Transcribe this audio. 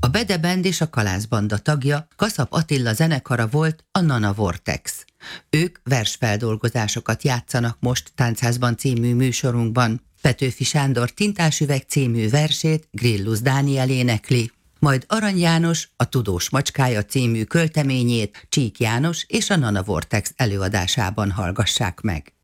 Bede Band és a Kalász Banda tagja, Kaszap Attila zenekara volt a Nana Vortex. Ők versfeldolgozásokat játszanak most Táncházban című műsorunkban. Petőfi Sándor Tintásüveg című versét Grillus Dániel énekli, majd Arany János a Tudós macskája című költeményét Csík János és a Nana Vortex előadásában hallgassák meg.